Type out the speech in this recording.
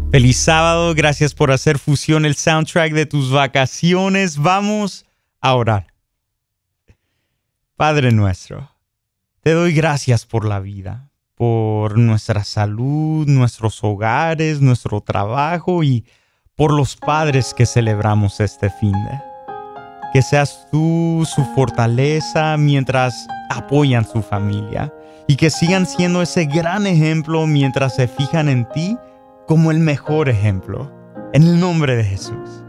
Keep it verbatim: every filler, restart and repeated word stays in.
Feliz sábado, gracias por hacer Fusión el soundtrack de tus vacaciones. Vamos a orar. Padre nuestro, te doy gracias por la vida, por nuestra salud, nuestros hogares, nuestro trabajo y por los padres que celebramos este finde. Que seas tú su fortaleza mientras apoyan su familia y que sigan siendo ese gran ejemplo mientras se fijan en ti como el mejor ejemplo. En el nombre de Jesús.